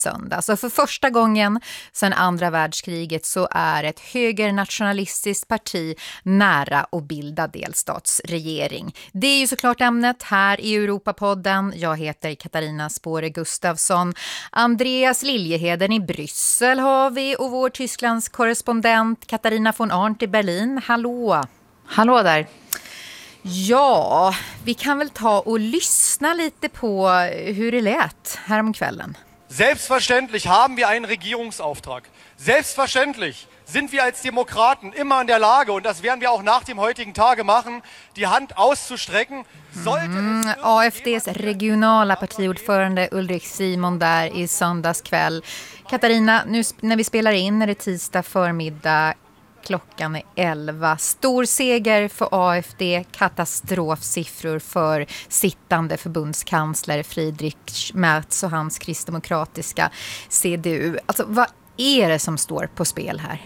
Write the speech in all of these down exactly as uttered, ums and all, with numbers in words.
söndag. Så för första gången sedan andra världskriget så är ett högernationalistiskt parti nära att bilda delstatsregering. Det är ju såklart ämnet här i Europapodden. Jag heter Katarina Spåre Gustafsson. Andreas Liljeheden i Bryssel har vi och vår Tysklands korrespondent Katarina von Arndt i Berlin. Hallå! Hallå där! Ja, vi kan väl ta och lyssna lite på hur det lät här om kvällen. Selbstverständlich haben wir einen Regierungsauftrag. Selbstverständlich sind wir als Demokraten immer in der Lage, und das werden wir auch nach dem heutigen Tage machen, die Hand auszustrecken. Mm, A F D:s regionala partiordförande Ulrich Simon där i söndagskväll. Katarina, nu när vi spelar in är det tisdag förmiddag. Klockan är elva. Stor seger för A F D, katastrofsiffror för sittande förbundskansler Friedrich Merz och hans kristdemokratiska C D U. Alltså, vad är det som står på spel här?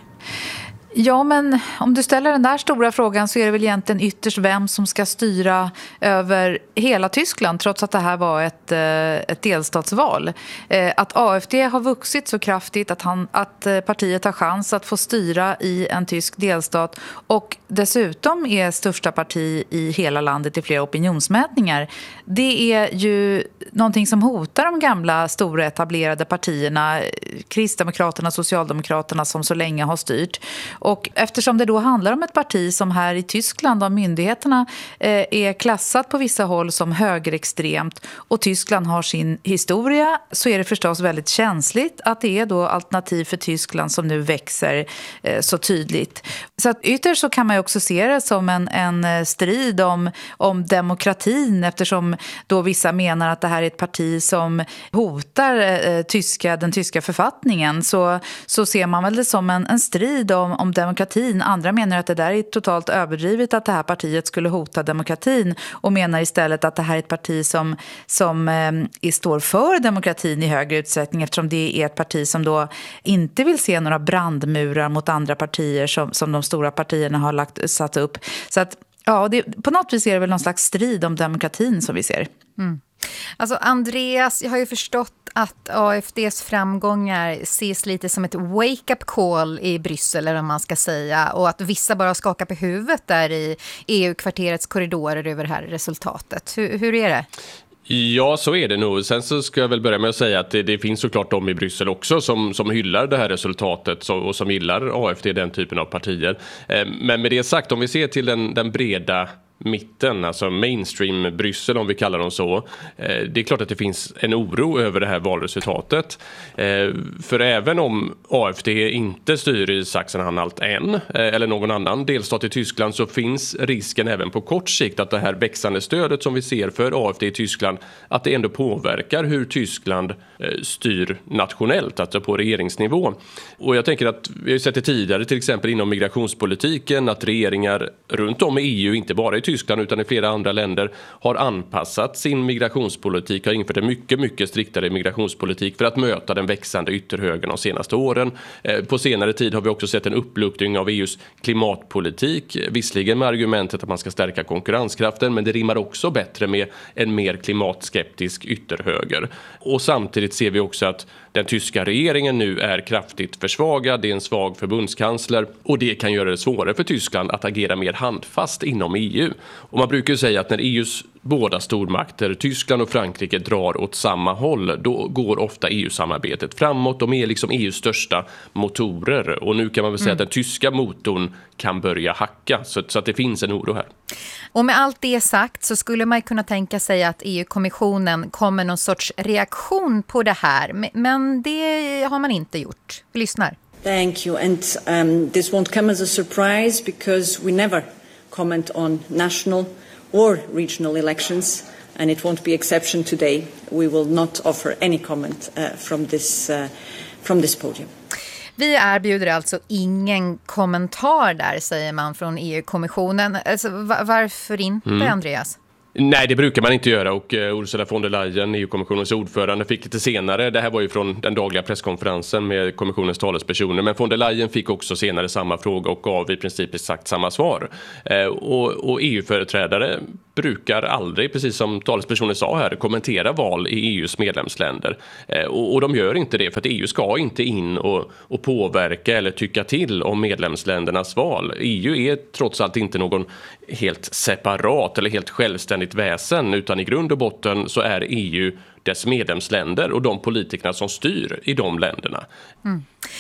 Ja, men om du ställer den där stora frågan så är det väl egentligen ytterst vem som ska styra över hela Tyskland, trots att det här var ett, ett delstatsval. Att A F D har vuxit så kraftigt att, han, att partiet har chans att få styra i en tysk delstat och dessutom är största parti i hela landet i flera opinionsmätningar. Det är ju någonting som hotar de gamla stora etablerade partierna, Kristdemokraterna och Socialdemokraterna som så länge har styrt. Och eftersom det då handlar om ett parti som här i Tyskland av myndigheterna eh, är klassat på vissa håll som högerextremt och Tyskland har sin historia, så är det förstås väldigt känsligt att det är då alternativ för Tyskland som nu växer eh, så tydligt. Så att ytterst så kan man ju också se det som en, en strid om, om demokratin, eftersom då vissa menar att det här är ett parti som hotar eh, tyska, den tyska författningen, så, så ser man väl det som en, en strid om, om demokratin. Andra menar att det där är totalt överdrivet att det här partiet skulle hota demokratin och menar istället att det här är ett parti som, som eh, står för demokratin i högre utsträckning, eftersom det är ett parti som då inte vill se några brandmurar mot andra partier som, som de stora partierna har lagt, satt upp. Så att ja, det, på något vis är det väl någon slags strid om demokratin som vi ser. Mm. Alltså Andreas, jag har ju förstått att A F D:s framgångar ses lite som ett wake-up call i Bryssel, eller vad man ska säga, och att vissa bara skakar på huvudet där i E U-kvarterets korridorer över det här resultatet. Hur, hur är det? Ja, så är det nog. Sen så ska jag väl börja med att säga att det, det finns såklart de i Bryssel också som, som hyllar det här resultatet så, och som gillar A F D, den typen av partier. Eh, men med det sagt, om vi ser till den, den breda mitten, alltså mainstream Bryssel om vi kallar dem så. Eh, det är klart att det finns en oro över det här valresultatet. Eh, för även om A F D inte styr i Sachsen-Anhalt än, eh, eller någon annan delstat i Tyskland, så finns risken även på kort sikt att det här växande stödet som vi ser för A F D i Tyskland, att det ändå påverkar hur Tyskland eh, styr nationellt, alltså på regeringsnivå. Och jag tänker att vi har sett det tidigare, till exempel inom migrationspolitiken, att regeringar runt om i E U, inte bara i Tyskland utan i flera andra länder, har anpassat sin migrationspolitik, har infört en mycket, mycket striktare migrationspolitik för att möta den växande ytterhögern de senaste åren. På senare tid har vi också sett en uppluckring av E U:s klimatpolitik, visserligen med argumentet att man ska stärka konkurrenskraften, men det rimmar också bättre med en mer klimatskeptisk ytterhöger. Och samtidigt ser vi också att den tyska regeringen nu är kraftigt försvagad, det är en svag förbundskansler och det kan göra det svårare för Tyskland att agera mer handfast inom E U. Och man brukar ju säga att när E U:s båda stormakter, Tyskland och Frankrike, drar åt samma håll, då går ofta E U-samarbetet framåt. De är liksom E U:s största motorer och nu kan man väl säga mm. att den tyska motorn kan börja hacka, så, så att det finns en oro här. Och med allt det sagt så skulle man kunna tänka sig att E U-kommissionen kommer någon sorts reaktion på det här, men det har man inte gjort. Vi lyssnar. Thank you, and um, this won't come as a surprise because we never comment on national or regional elections, and it won't be exception today. We will not offer any comment uh, from this uh, from this podium. Vi erbjuder alltså ingen kommentar där, säger man från E U-kommissionen. Alltså, varför inte, mm. Andreas? Nej, det brukar man inte göra och Ursula von der Leyen, E U-kommissionens ordförande, fick lite senare, det här var ju från den dagliga presskonferensen med kommissionens talespersoner, men von der Leyen fick också senare samma fråga och gav i princip exakt samma svar. Och, och E U-företrädare brukar aldrig, precis som talespersonen sa här, kommentera val i E U:s medlemsländer. Eh, och, och de gör inte det för att E U ska inte in och, och påverka eller tycka till om medlemsländernas val. E U är trots allt inte någon helt separat eller helt självständigt väsen, utan i grund och botten så är E U dess medlemsländer och de politikerna som styr i de länderna. Mm.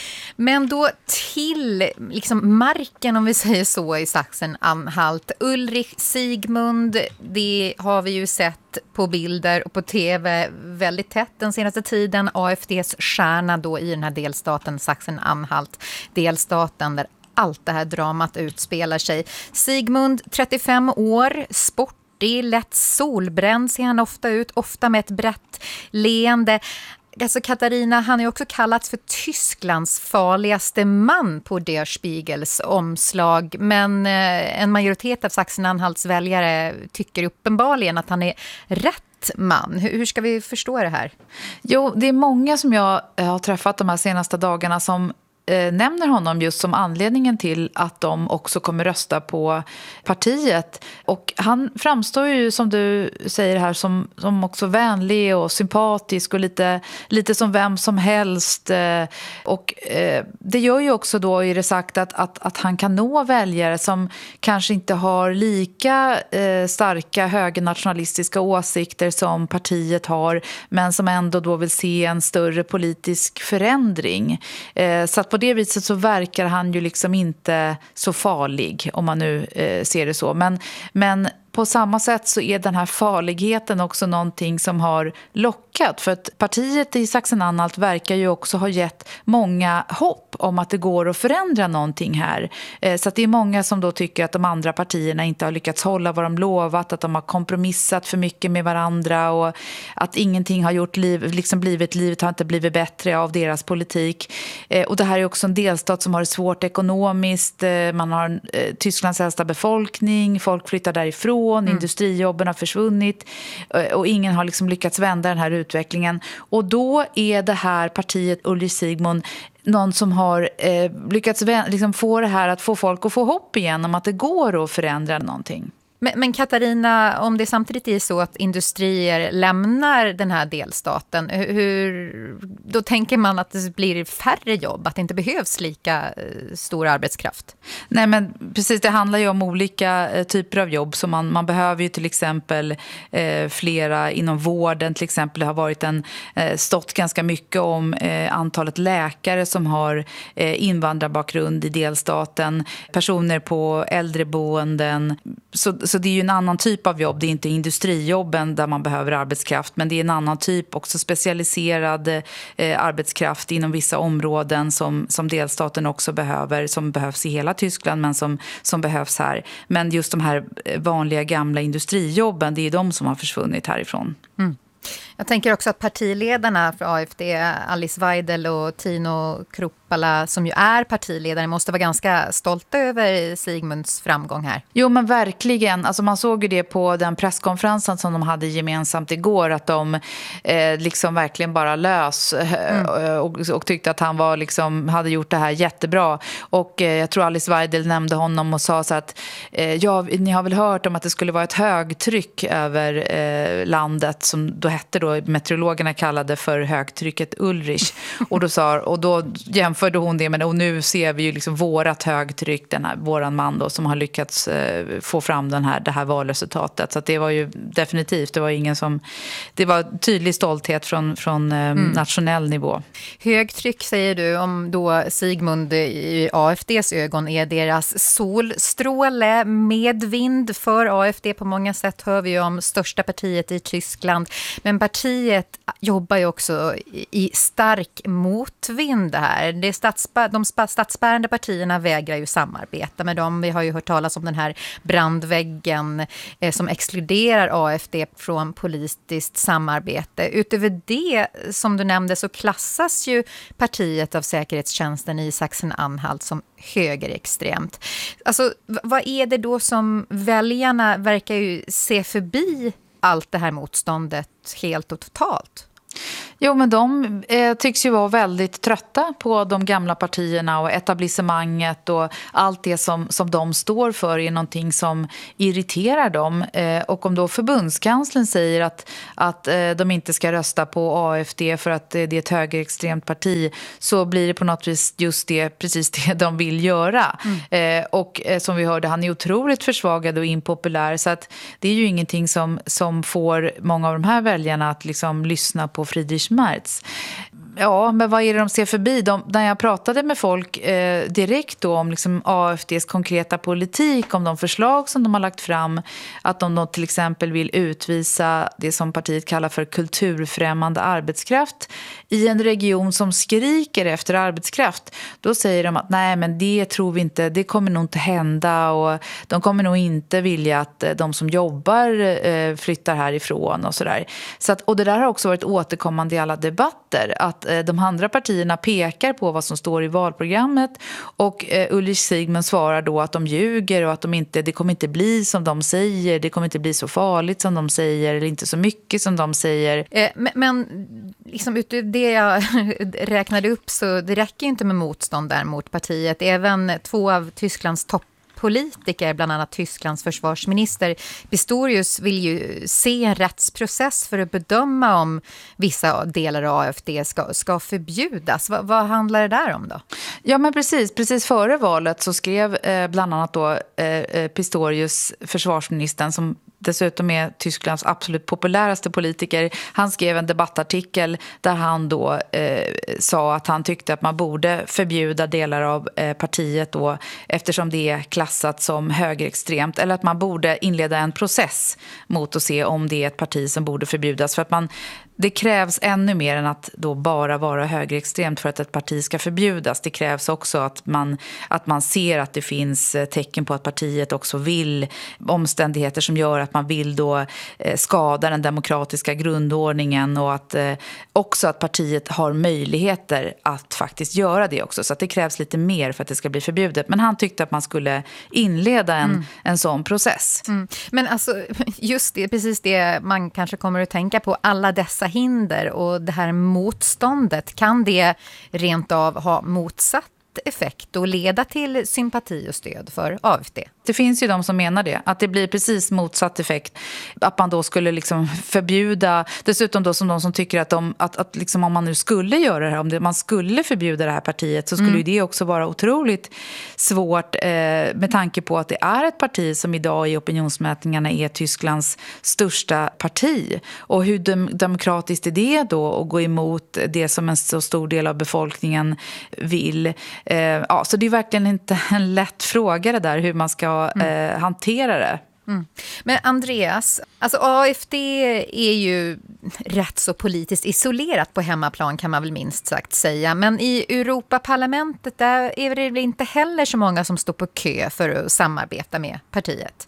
Men då till liksom marken, om vi säger så, i Sachsen-Anhalt. Ulrich Siegmund, det har vi ju sett på bilder och på tv väldigt tätt den senaste tiden. A F D:s stjärna då i den här delstaten Sachsen-Anhalt, delstaten där allt det här dramat utspelar sig. Siegmund, trettiofem år, sportig, lätt solbränd ser han ofta ut, ofta med ett brett leende. Alltså Katarina, han är också kallats för Tysklands farligaste man på Der Spiegels omslag. Men eh, en majoritet av Sachsen-Anhalts väljare tycker uppenbarligen att han är rätt man. Hur, hur ska vi förstå det här? Jo, det är många som jag har träffat de här senaste dagarna som eh, nämner honom just som anledningen till att de också kommer rösta på partiet. Och han framstår ju, som du säger här, som, som också vänlig och sympatisk och lite, lite som vem som helst. Och eh, det gör ju också då, är det sagt, att, att, att han kan nå väljare som kanske inte har lika eh, starka högernationalistiska åsikter som partiet har, men som ändå då vill se en större politisk förändring. Eh, så att på det viset så verkar han ju liksom inte så farlig, om man nu eh, ser det så. Men, men på samma sätt så är den här farligheten också någonting som har lockat. För att partiet i Sachsen-Anhalt verkar ju också ha gett många hopp om att det går att förändra någonting här. Så att det är många som då tycker att de andra partierna inte har lyckats hålla vad de lovat, att de har kompromissat för mycket med varandra och att ingenting har gjort liv, liksom blivit, livet har inte blivit bättre av deras politik. Och det här är också en delstat som har det svårt ekonomiskt. Man har Tysklands äldsta befolkning, folk flyttar därifrån. Mm. Industrijobben har försvunnit och ingen har liksom lyckats vända den här utvecklingen. Och då är det här partiet Ulrich Siegmund någon som har eh, lyckats vä- liksom få det här att få folk att få hopp igen om att det går att förändra någonting. Men, men Katarina, om det samtidigt är så att industrier lämnar den här delstaten, hur, då tänker man att det blir färre jobb, att det inte behövs lika eh, stor arbetskraft? Nej, men precis, det handlar ju om olika eh, typer av jobb. Så man, man behöver ju till exempel eh, flera inom vården. Till exempel det har varit en, eh, stått ganska mycket om eh, antalet läkare som har eh, invandrarbakgrund i delstaten. Personer på äldreboenden. Så Så det är ju en annan typ av jobb. Det är inte industrijobben där man behöver arbetskraft, men det är en annan typ, också specialiserad eh, arbetskraft inom vissa områden som, som delstaten också behöver, som behövs i hela Tyskland men som, som behövs här. Men just de här vanliga gamla industrijobben, det är de som har försvunnit härifrån. Mm. Jag tänker också att partiledarna för A F D, Alice Weidel och Tino Kruppala, som ju är partiledare, måste vara ganska stolta över Siegmunds framgång här. Jo, men verkligen. Alltså man såg ju det på den presskonferensen som de hade gemensamt igår, att de eh, liksom verkligen bara lös mm. och, och tyckte att han var liksom, hade gjort det här jättebra. Och eh, jag tror Alice Weidel nämnde honom och sa så att eh, ja, ni har väl hört om att det skulle vara ett högtryck över eh, landet, som då hette då meteorologerna kallade för högtrycket Ulrich. Och då, sa, och då jämförde hon det med, och nu ser vi ju liksom vårat högtryck, den här, våran man då, som har lyckats eh, få fram den här, det här valresultatet. Så att det var ju definitivt, det var ingen som, det var tydlig stolthet från, från eh, mm. nationell nivå. Högtryck säger du, om då Siegmund i A F D:s ögon är deras solstråle. Medvind för A F D på många sätt, hör vi ju om, största partiet i Tyskland. Men partiet jobbar ju också i stark motvind här. Det är statsbär, de statsbärande partierna vägrar ju samarbeta med dem. Vi har ju hört talas om den här brandväggen eh, som exkluderar A F D från politiskt samarbete. Utöver det, som du nämnde, så klassas ju partiet av säkerhetstjänsten i Sachsen-Anhalt som högerextremt. Alltså, vad är det då som väljarna verkar ju se förbi allt det här motståndet helt och totalt? Jo, men de eh, tycks ju vara väldigt trötta på de gamla partierna och etablissemanget och allt det som, som de står för är någonting som irriterar dem. Eh, och om då förbundskanslern säger att, att eh, de inte ska rösta på A F D för att eh, det är ett högerextremt parti, så blir det på något vis just det, precis det de vill göra. Mm. Eh, och eh, som vi hörde, han är otroligt försvagad och impopulär, så att det är ju ingenting som, som får många av de här väljarna att liksom lyssna på Friedrich Merz. Ja, men vad är det de ser förbi? De, när jag pratade med folk eh, direkt då om liksom A F D:s konkreta politik, om de förslag som de har lagt fram, att de då till exempel vill utvisa det som partiet kallar för kulturfrämmande arbetskraft i en region som skriker efter arbetskraft, då säger de att nej, men det tror vi inte, det kommer nog inte hända, och de kommer nog inte vilja att de som jobbar eh, flyttar härifrån och sådär. Så att, och det där har också varit återkommande i alla debatter, att de andra partierna pekar på vad som står i valprogrammet, och eh, Ulrich Siegmund svarar då att de ljuger och att de inte, det kommer inte bli som de säger, det kommer inte bli så farligt som de säger, eller inte så mycket som de säger. Eh, men men liksom utöver det jag räknade upp, så det räcker inte med motstånd där mot partiet. Även två av Tysklands topp politiker, bland annat Tysklands försvarsminister Pistorius, vill ju se en rättsprocess för att bedöma om vissa delar av A F D ska, ska förbjudas. Va, vad handlar det där om då? Ja, men precis. Precis före valet så skrev eh, bland annat då eh, Pistorius, försvarsministern, som dessutom är Tysklands absolut populäraste politiker. Han skrev en debattartikel där han då eh, sa att han tyckte att man borde förbjuda delar av eh, partiet då, eftersom det är klassat som högerextremt, eller att man borde inleda en process mot att se om det är ett parti som borde förbjudas, för att man det krävs ännu mer än att då bara vara högerextremt för att ett parti ska förbjudas. Det krävs också att man, att man ser att det finns tecken på att partiet också vill, omständigheter som gör att man vill då skada den demokratiska grundordningen, och att också att partiet har möjligheter att faktiskt göra det också. Så att det krävs lite mer för att det ska bli förbjudet. Men han tyckte att man skulle inleda en, mm. en sån process. Mm. Men alltså, just det, precis det man kanske kommer att tänka på, alla dessa hinder och det här motståndet, kan det rent av ha motsatt effekt och leda till sympati och stöd för A F D? Det finns ju de som menar det, att det blir precis motsatt effekt, att man då skulle liksom förbjuda, dessutom då som de som tycker att, de, att, att liksom om man nu skulle göra det här, om det, man skulle förbjuda det här partiet, så skulle mm. ju det också vara otroligt svårt eh, med tanke på att det är ett parti som idag i opinionsmätningarna är Tysklands största parti, och hur dem, demokratiskt är det då att gå emot det som en så stor del av befolkningen vill. Eh, ja, så det är verkligen inte en lätt fråga det där, hur man ska mm. eh, hantera det. Mm. Men Andreas, alltså A F D är ju rätt så politiskt isolerat på hemmaplan, kan man väl minst sagt säga. Men i Europaparlamentet där är det väl inte heller så många som står på kö för att samarbeta med partiet?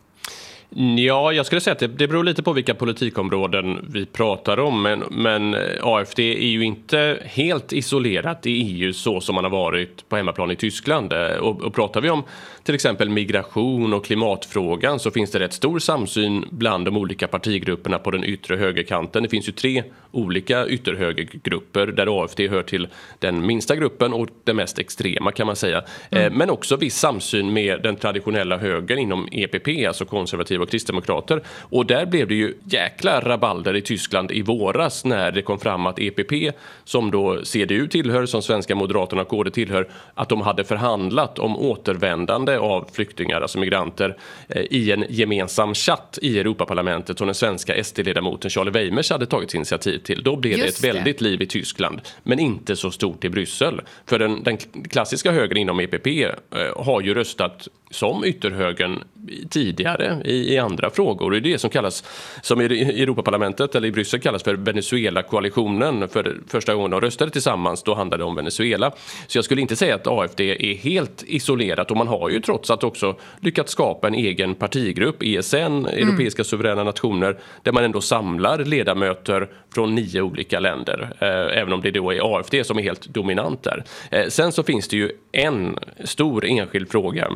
Ja, jag skulle säga att det, det beror lite på vilka politikområden vi pratar om, men, men A F D är ju inte helt isolerat i E U så som man har varit på hemmaplan i Tyskland. Och, och pratar vi om till exempel migration och klimatfrågan, så finns det rätt stor samsyn bland de olika partigrupperna på den yttre högerkanten. Det finns ju tre olika ytterhögergrupper där A F D hör till den minsta gruppen och den mest extrema, kan man säga. Mm. Men också viss samsyn med den traditionella högern inom E P P, alltså konservativa och kristdemokrater. Och där blev det ju jäkla rabalder i Tyskland i våras när det kom fram att E P P, som då C D U tillhör, som svenska Moderaterna och K D tillhör, att de hade förhandlat om återvändande av flyktingar, alltså migranter, i en gemensam chatt i Europaparlamentet som den svenska S D-ledamoten Charlie Weimers hade tagit initiativ till. Då blev Just det ett väldigt det. liv i Tyskland, men inte så stort i Bryssel. För den, den klassiska högern inom E P P eh, har ju röstat som ytterhögern tidigare i, i andra frågor. Det är det som kallas, som i Europaparlamentet eller i Bryssel kallas för Venezuela-koalitionen. För första gången de röstade tillsammans, då handlade det om Venezuela. Så jag skulle inte säga att A F D är helt isolerat, och man har ju trots att också lyckats skapa en egen partigrupp, E S N, Europeiska mm. suveräna nationer, där man ändå samlar ledamöter från nio olika länder, eh, även om det då är A F D som är helt dominant där. Eh, sen så finns det ju en stor enskild fråga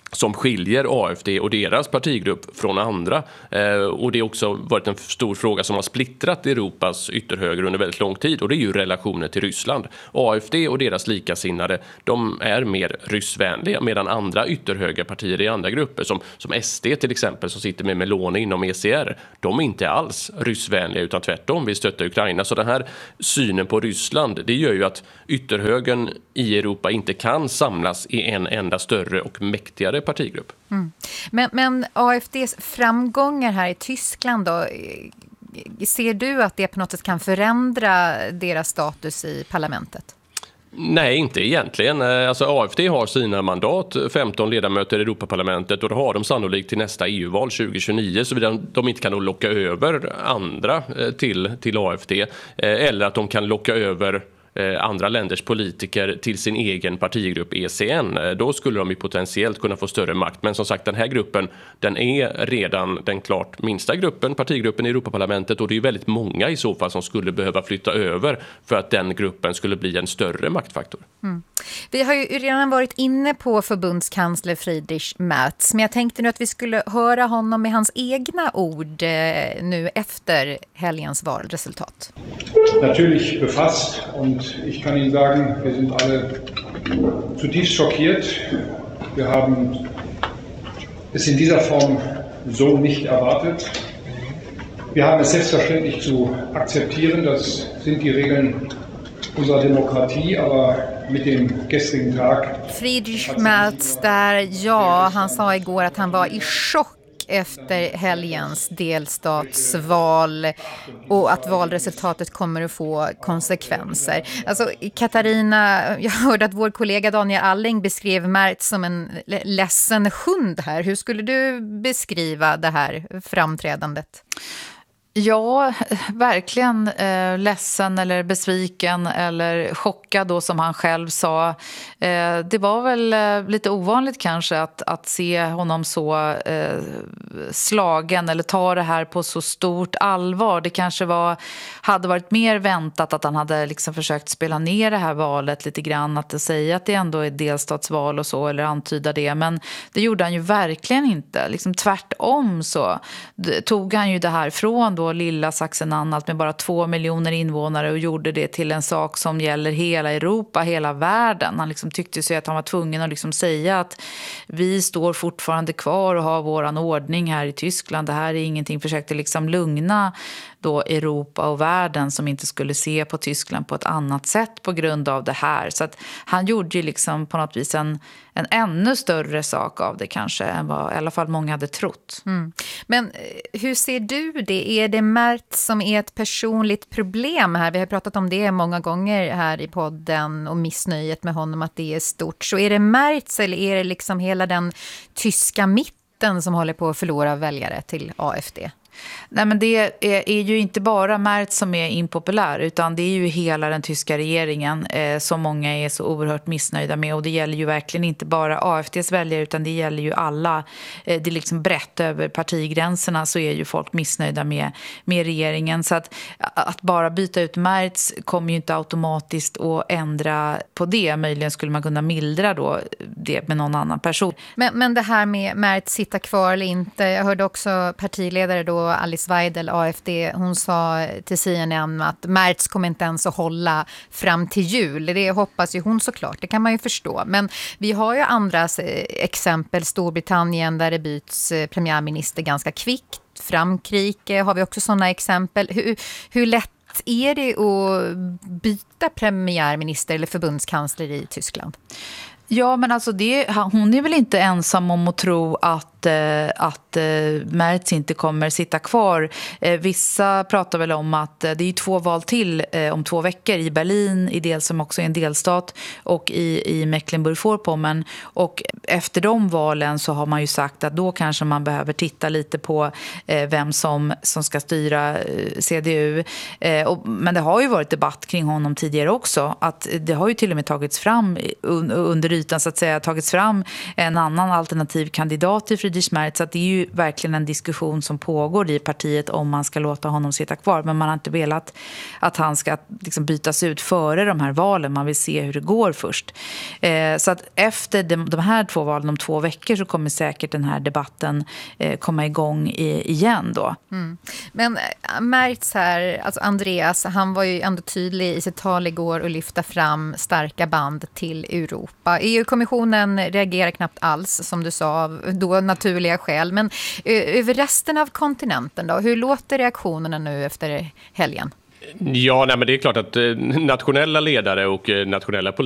som skiljer A F D och deras partigrupp från andra. Eh, och det har också varit en stor fråga som har splittrat Europas ytterhöger under väldigt lång tid, och det är ju relationer till Ryssland. A F D och deras likasinnade, de är mer ryssvänliga, medan andra ytterhögerpartier i andra grupper, som, som S D till exempel, som sitter med Meloni inom E C R, de är inte alls ryssvänliga utan tvärtom vill stötta Ukraina. Så den här synen på Ryssland, det gör ju att ytterhögern i Europa inte kan samlas i en enda större och mäktigare partigrupp. Mm. Men, men A F D:s framgångar här i Tyskland då, ser du att det på något sätt kan förändra deras status i parlamentet? Nej, inte egentligen. Alltså A F D har sina mandat, femton ledamöter i Europaparlamentet, och då har de sannolikt till nästa E U-val tjugo tjugonio, så de inte kan nog locka över andra till, till A F D, eller att de kan locka över andra länders politiker till sin egen partigrupp E C N. Då skulle de ju potentiellt kunna få större makt. Men som sagt, den här gruppen, den är redan den klart minsta gruppen, partigruppen i Europaparlamentet, och det är väldigt många i så fall som skulle behöva flytta över för att den gruppen skulle bli en större maktfaktor. Mm. Vi har ju redan varit inne på förbundskansler Friedrich Merz, men jag tänkte nu att vi skulle höra honom med hans egna ord eh, nu efter helgens valresultat. Natürlich befasst, und ich kann Ihnen sagen, wir sind alle zutiefst schockiert. Wir haben es in dieser Form so nicht erwartet. Wir haben es selbstverständlich zu akzeptieren, das sind die Regeln unserer Demokratie, aber mit dem gestrigen Tag... Friedrich Merz där, ja, han sa igår att han var i chock efter helgens delstatsval och att valresultatet kommer att få konsekvenser. Alltså, Katarina, jag hörde att vår kollega Daniel Alling beskrev Merz som en ledsen hund här. Hur skulle du beskriva det här framträdandet? Ja, verkligen eh, ledsen eller besviken eller chockad då, som han själv sa. Eh, det var väl eh, lite ovanligt kanske att, att se honom så eh, slagen eller ta det här på så stort allvar. Det kanske var, hade varit mer väntat att han hade liksom försökt spela ner det här valet lite grann, att säga att det ändå är delstatsval och så, eller antyda det. Men det gjorde han ju verkligen inte. Liksom tvärtom så tog han ju det här från då lilla Sachsen-Anhalt med bara två miljoner invånare och gjorde det till en sak som gäller hela Europa, hela världen. Han liksom tyckte sig att han var tvungen att liksom säga att vi står fortfarande kvar och har våran ordning här i Tyskland. Det här är ingenting, försökte liksom lugna då Europa och världen som inte skulle se på Tyskland på ett annat sätt på grund av det här. Så att han gjorde ju liksom på något vis en, en ännu större sak av det kanske än vad i alla fall många hade trott. Mm. Men hur ser du det? Är det Merz som är ett personligt problem här? Vi har pratat om det många gånger här i podden och missnöjet med honom att det är stort. Så är det Merz eller är det liksom hela den tyska mitten som håller på att förlora väljare till A F D? Nej, men det är, är ju inte bara Merz som är impopulär, utan det är ju hela den tyska regeringen eh, som många är så oerhört missnöjda med, och det gäller ju verkligen inte bara A F D:s väljare utan det gäller ju alla. Eh, det är liksom brett över partigränserna så är ju folk missnöjda med, med regeringen, så att, att bara byta ut Merz kommer ju inte automatiskt att ändra på det. Möjligen skulle man kunna mildra då det med någon annan person. Men, men det här med Merz sitta kvar eller inte, jag hörde också partiledare då Alice Weidel, A F D, hon sa till C N N att Merz kommer inte ens att hålla fram till jul. Det hoppas ju hon såklart, det kan man ju förstå. Men vi har ju andra exempel, Storbritannien där det byts premiärminister ganska kvickt. Frankrike har vi också sådana exempel. Hur, hur lätt är det att byta premiärminister eller förbundskansler i Tyskland? Ja, men alltså det, hon är väl inte ensam om att tro att att Merz inte kommer sitta kvar. Vissa pratar väl om att det är två val till om två veckor i Berlin, i del som också är en delstat, och i, i Mecklenburg-Vorpommern. Och efter de valen så har man ju sagt att då kanske man behöver titta lite på vem som, som ska styra C D U. Men det har ju varit debatt kring honom tidigare också. Att det har ju till och med tagits fram under ytan så att säga, tagits fram en annan alternativ kandidat till Friedrich Merz att det är ju verkligen en diskussion som pågår i partiet om man ska låta honom sitta kvar. Men man har inte velat att han ska liksom bytas ut före de här valen. Man vill se hur det går först. Eh, så att efter de, de här två valen om två veckor så kommer säkert den här debatten eh, komma igång i, igen då. Mm. Men Merz här, alltså Andreas, han var ju ändå tydlig i sitt tal igår och lyfta fram starka band till Europa. E U-kommissionen reagerar knappt alls, som du sa, då naturliga skäl. Men över resten av kontinenten då, hur låter reaktionerna nu efter helgen? Ja, nej, men det är klart att nationella ledare och nationella politiker